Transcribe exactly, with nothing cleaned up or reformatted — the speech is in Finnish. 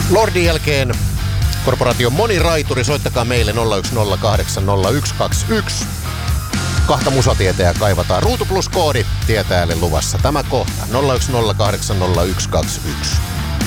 Lordin jälkeen korporaation moniraituri, soittakaa meille nolla yksi nolla kahdeksan nolla yksi kaksi yksi. Kahta musatietäjää kaivataan. Ruutu plus koodi tietäälle luvassa. Tämä kohta nolla yksi nolla kahdeksan nolla yksi kaksi yksi.